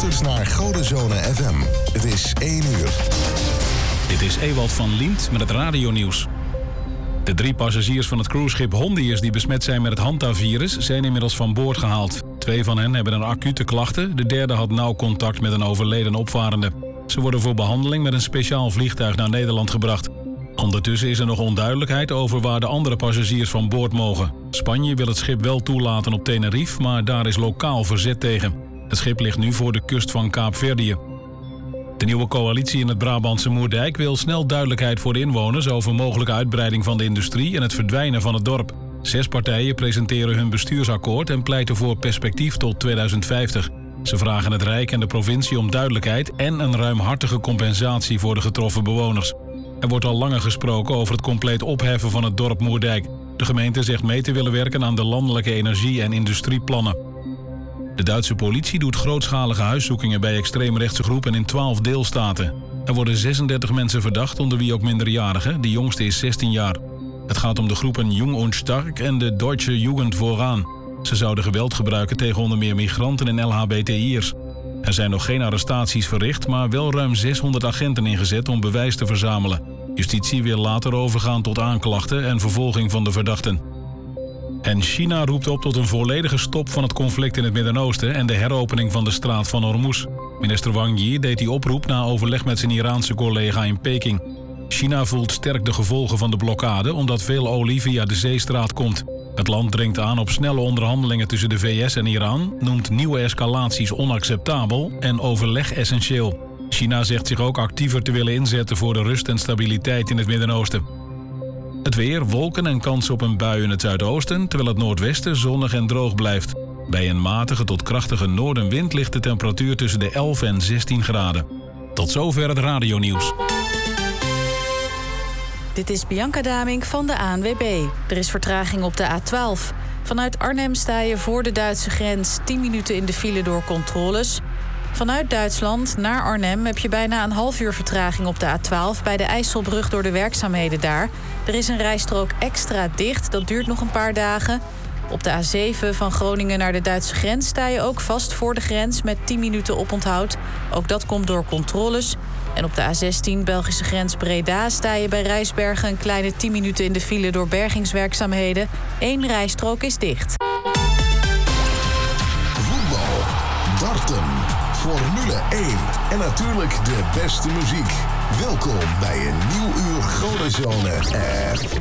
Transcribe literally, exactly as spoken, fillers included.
luistert naar Godenzone F M. Het is één uur. Dit is Ewald van Liemt met het radionieuws. De drie passagiers van het cruiseschip Hondiers die besmet zijn met het hantavirus zijn inmiddels van boord gehaald. Twee van hen hebben een acute klachten. De derde had nauw contact met een overleden opvarende. Ze worden voor behandeling met een speciaal vliegtuig naar Nederland gebracht. Ondertussen is er nog onduidelijkheid over waar de andere passagiers van boord mogen. Spanje wil het schip wel toelaten op Tenerife, maar daar is lokaal verzet tegen. Het schip ligt nu voor de kust van Kaapverdië. De nieuwe coalitie in het Brabantse Moerdijk wil snel duidelijkheid voor de inwoners over mogelijke uitbreiding van de industrie en het verdwijnen van het dorp. Zes partijen presenteren hun bestuursakkoord en pleiten voor perspectief tot tweeduizend vijftig. Ze vragen het Rijk en de provincie om duidelijkheid en een ruimhartige compensatie voor de getroffen bewoners. Er wordt al langer gesproken over het compleet opheffen van het dorp Moerdijk. De gemeente zegt mee te willen werken aan de landelijke energie- en industrieplannen. De Duitse politie doet grootschalige huiszoekingen bij extreemrechtse groepen in twaalf deelstaten. Er worden zesendertig mensen verdacht, onder wie ook minderjarigen. De jongste is zestien jaar. Het gaat om de groepen Jung und Stark en de Deutsche Jugend vooraan. Ze zouden geweld gebruiken tegen onder meer migranten en L H B T I'ers. Er zijn nog geen arrestaties verricht, maar wel ruim zeshonderd agenten ingezet om bewijs te verzamelen. Justitie wil later overgaan tot aanklachten en vervolging van de verdachten. En China roept op tot een volledige stop van het conflict in het Midden-Oosten en de heropening van de straat van Hormuz. Minister Wang Yi deed die oproep na overleg met zijn Iraanse collega in Peking. China voelt sterk de gevolgen van de blokkade omdat veel olie via de zeestraat komt. Het land dringt aan op snelle onderhandelingen tussen de V S en Iran, noemt nieuwe escalaties onacceptabel en overleg essentieel. China zegt zich ook actiever te willen inzetten voor de rust en stabiliteit in het Midden-Oosten. Het weer, wolken en kans op een bui in het zuidoosten, terwijl het noordwesten zonnig en droog blijft. Bij een matige tot krachtige noordenwind ligt de temperatuur tussen de elf en zestien graden. Tot zover het radionieuws. Dit is Bianca Damink van de A N W B. Er is vertraging op de A twaalf. Vanuit Arnhem sta je voor de Duitse grens tien minuten in de file door controles. Vanuit Duitsland naar Arnhem heb je bijna een half uur vertraging op de A twaalf... bij de IJsselbrug door de werkzaamheden daar. Er is een rijstrook extra dicht, dat duurt nog een paar dagen. Op de A zeven van Groningen naar de Duitse grens sta je ook vast voor de grens met tien minuten oponthoud. Ook dat komt door controles. En op de A zestien Belgische grens Breda sta je bij Rijsbergen een kleine tien minuten in de file door bergingswerkzaamheden. Eén rijstrook is dicht. Voetbal, darten, Formule één en natuurlijk de beste muziek. Welkom bij een nieuw uur Godenzone F M.